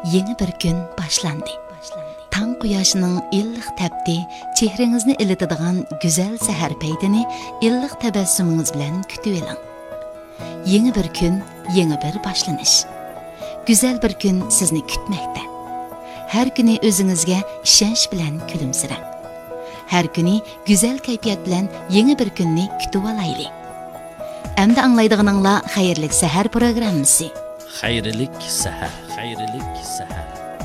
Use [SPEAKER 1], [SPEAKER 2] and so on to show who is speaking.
[SPEAKER 1] Yeni bir gün başlandı. Tang quyoshning illiq tapdi, chehringizni ilitadigan go'zal sahar paytini illiq tabassumingiz bilan kutib oling. Yeni bir kun, yeni bir boshlanish. Güzel bir gün sizni kutmoqda. Har kuni o'zingizga ishonch bilan kulimsirang. Har kuni güzel kayfiyat bilan yeni bir kunni kutib olaylik. Endi anglaydiganinglar xayrlik sahar programmasi.
[SPEAKER 2] Xayrlik sahar.